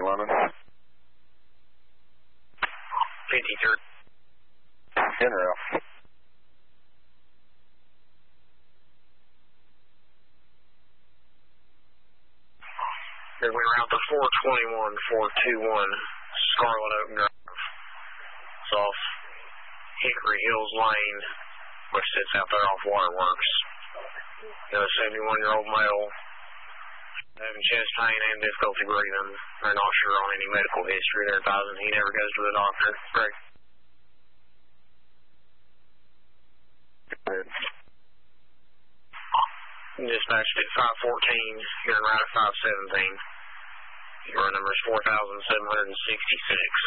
London. 53. In or out? Then we route to 421-421 Scarlet Oak Drive. It's off Hickory Hills Lane, which sits out there off Waterworks. Got a 71-year-old male having chest pain and difficulty breathing. They're not sure on any medical history. They're advising he never goes to the doctor. Great. Dispatched at 514, you're in route at 517. Your number is 4,766.